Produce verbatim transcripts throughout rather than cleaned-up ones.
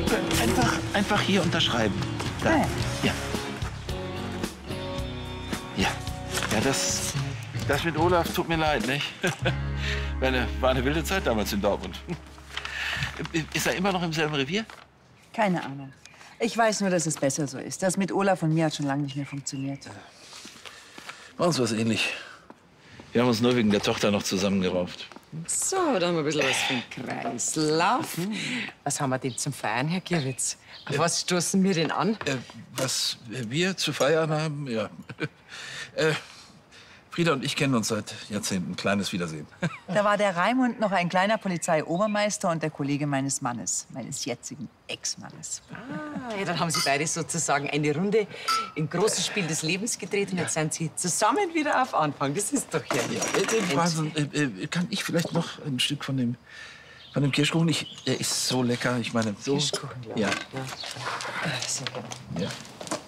Einfach, einfach hier unterschreiben. Da. Ja. Ja. Ja. Ja, das, das mit Olaf tut mir leid, nicht? Meine, war eine wilde Zeit damals in Dortmund. Ist er immer noch im selben Revier? Keine Ahnung. Ich weiß nur, dass es besser so ist. Das mit Olaf und mir hat schon lange nicht mehr funktioniert. Bei uns war es ähnlich. Wir haben uns nur wegen der Tochter noch zusammengerauft. So, da haben wir ein bisschen was für den Kreislauf. Was haben wir denn zum Feiern, Herr Gierwitz? Auf äh, was stoßen wir denn an? Äh, was wir zu feiern haben, ja. äh, Frieda und ich kennen uns seit Jahrzehnten. Kleines Wiedersehen. Da war der Raimund noch ein kleiner Polizeiobermeister und der Kollege meines Mannes, meines jetzigen Ex-Mannes. Ah, ja, dann haben Sie beide sozusagen eine Runde im großen Spiel des Lebens gedreht und jetzt sind Sie zusammen wieder auf Anfang. Das ist doch ja. ja äh, Wahnsinn. Äh, äh, kann ich vielleicht noch ein Stück von dem, von dem Kirschkuchen? Ich, der ist so lecker. Ich meine, so. Kirschkuchen, ja. Ja. ja. Sehr gerne. Ja.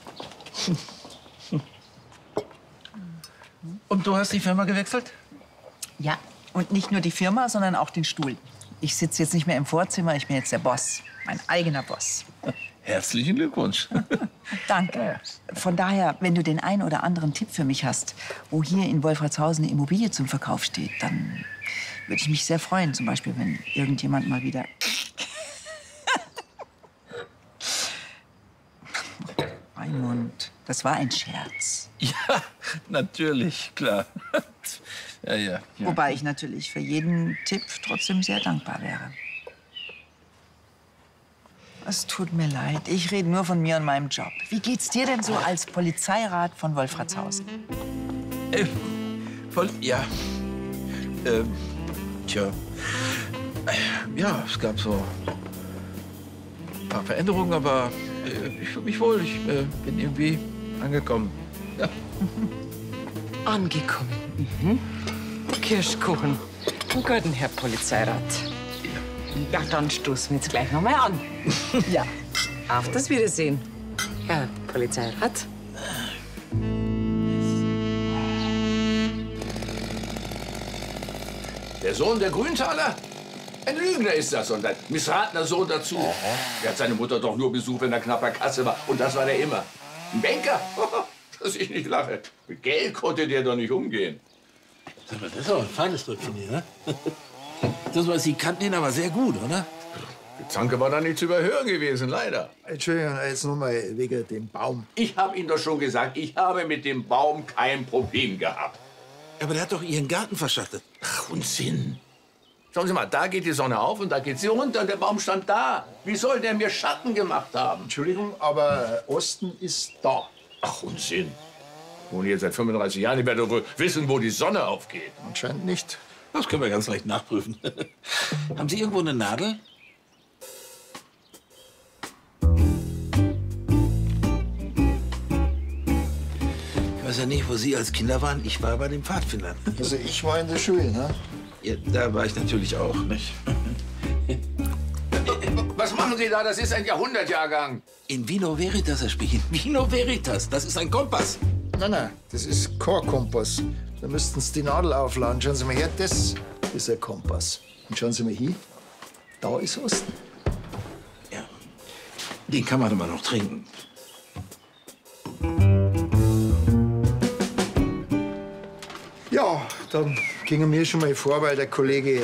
Und du hast die Firma gewechselt? Ja, und nicht nur die Firma, sondern auch den Stuhl. Ich sitze jetzt nicht mehr im Vorzimmer, ich bin jetzt der Boss. Mein eigener Boss. Herzlichen Glückwunsch. Danke. Von daher, wenn du den einen oder anderen Tipp für mich hast, wo hier in Wolfratshausen eine Immobilie zum Verkauf steht, dann würde ich mich sehr freuen. Zum Beispiel, wenn irgendjemand mal wieder... Raimund, das war ein Scherz. Ja, natürlich, klar. Ja, ja, ja. Wobei ich natürlich für jeden Tipp trotzdem sehr dankbar wäre. Es tut mir leid, ich rede nur von mir und meinem Job. Wie geht's dir denn so als Polizeirat von Wolfratshausen? Äh, voll, ja. Ähm, tja. Ja, es gab so ein paar Veränderungen, aber äh, ich fühle mich wohl. Ich äh, bin irgendwie angekommen. Ja. Angekommen. Mhm. Kirschkuchen. Einen guten Herr Polizeirat. Ja, dann stoßen wir jetzt gleich noch mal an. Ja. Auf das Wiedersehen, Herr Polizeirat. Der Sohn der Grüntaler? Ein Lügner ist das und ein missratener Sohn dazu. Oh. Er hat seine Mutter doch nur besucht, wenn er knapper Kasse war. Und das war der immer. Ein Banker? Dass ich nicht lache. Mit Geld konnte der doch nicht umgehen. Das ist aber ein feines Rückchen hier, ne? Das war, Sie kannten ihn aber sehr gut, oder? Die Zanke war da nicht zu überhören gewesen, leider. Entschuldigung, jetzt nur mal wegen dem Baum. Ich habe Ihnen doch schon gesagt, ich habe mit dem Baum kein Problem gehabt. Aber der hat doch Ihren Garten verschattet. Ach, Unsinn. Schauen Sie mal, da geht die Sonne auf und da geht sie runter und der Baum stand da. Wie soll der mir Schatten gemacht haben? Entschuldigung, aber Osten ist da. Ach, Unsinn. Ich wohne hier seit fünfunddreißig Jahren. Ich werde doch wohl wissen, wo die Sonne aufgeht. Anscheinend nicht. Das können wir ganz leicht nachprüfen. Haben Sie irgendwo eine Nadel? Ich weiß ja nicht, wo Sie als Kinder waren. Ich war bei den Pfadfindern. Also ich war in der Schule, ne? Ja, da war ich natürlich auch, nicht? Was machen Sie da? Das ist ein Jahrhundertjahrgang. In Vino Veritas, Herr Spielchen. Vino Veritas, das ist ein Kompass. Nein, nein, das ist kein Kompass. Da müssten Sie die Nadel aufladen. Schauen Sie mal her, das ist ein Kompass. Und schauen Sie mal hin, da ist Osten. Ja, den kann man immer noch trinken. Ja, dann gingen wir schon mal vor, weil der Kollege...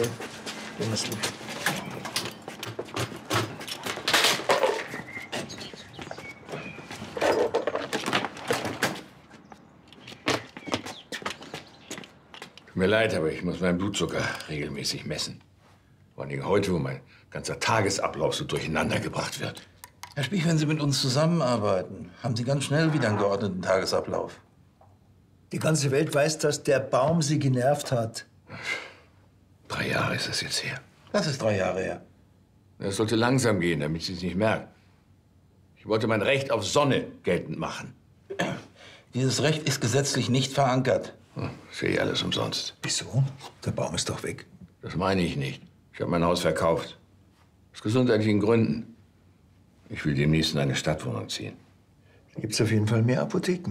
Tut mir leid, aber ich muss meinen Blutzucker regelmäßig messen. Vor allem heute, wo mein ganzer Tagesablauf so durcheinander gebracht wird. Herr Spiech, wenn Sie mit uns zusammenarbeiten, haben Sie ganz schnell wieder einen geordneten Tagesablauf. Die ganze Welt weiß, dass der Baum Sie genervt hat. Drei Jahre ist es jetzt her. Das ist drei Jahre her. Es sollte langsam gehen, damit Sie es nicht merken. Ich wollte mein Recht auf Sonne geltend machen. Dieses Recht ist gesetzlich nicht verankert. Hm, sehe ich alles umsonst. Wieso? Der Baum ist doch weg. Das meine ich nicht. Ich habe mein Haus verkauft. Aus gesundheitlichen Gründen. Ich will demnächst in eine Stadtwohnung ziehen. Da gibt's auf jeden Fall mehr Apotheken.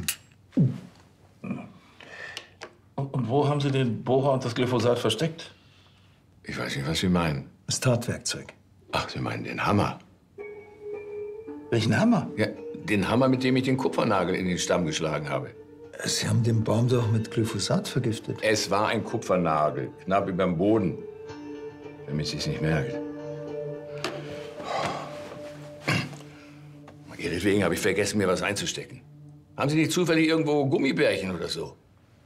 Und, und wo haben Sie den Bohrer und das Glyphosat versteckt? Ich weiß nicht, was Sie meinen. Das Tatwerkzeug. Ach, Sie meinen den Hammer. Welchen Hammer? Ja, den Hammer, mit dem ich den Kupfernagel in den Stamm geschlagen habe. Sie haben den Baum doch mit Glyphosat vergiftet. Es war ein Kupfernagel, knapp überm Boden, damit sie es nicht merkt. Ihretwegen habe ich vergessen, mir was einzustecken. Haben Sie nicht zufällig irgendwo Gummibärchen oder so?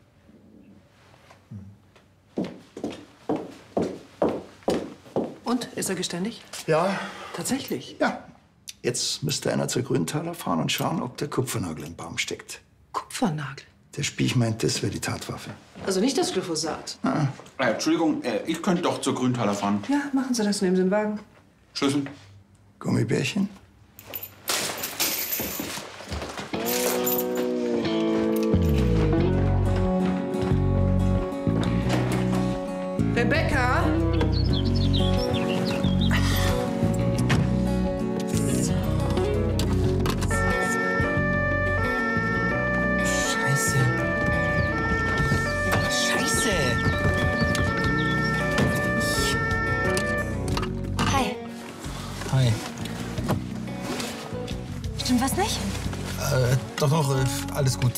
Und? Ist er geständig? Ja, Tatsächlich? ja. Jetzt müsste einer zur Grüntaler fahren und schauen, ob der Kupfernagel im Baum steckt. Kupfernagel? Der Spiech meint, das wäre die Tatwaffe. Also nicht das Glyphosat. Äh, Entschuldigung, äh, ich könnte doch zur Grüntaler fahren. Ja, machen Sie das. Nehmen Sie den Wagen. Schlüssel? Gummibärchen? Rebecca? Scheiße. Scheiße. Hi. Hi. Stimmt was nicht? Äh, doch, doch, äh, alles gut.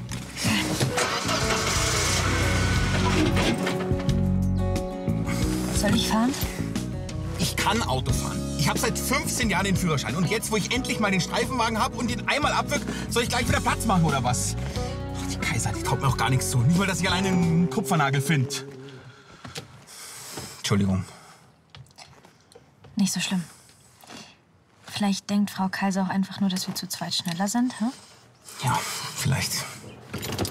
Soll ich fahren? Ich kann Auto fahren. Ich habe seit fünfzehn Jahren den Führerschein. Und jetzt, wo ich endlich mal den Streifenwagen habe und den einmal abwirk, soll ich gleich wieder Platz machen, oder was? Ach, die Kaiser, die traut mir auch gar nichts zu. Nicht mal, dass ich alleine einen Kupfernagel finde. Entschuldigung. Nicht so schlimm. Vielleicht denkt Frau Kaiser auch einfach nur, dass wir zu zweit schneller sind, hä? Ja, vielleicht.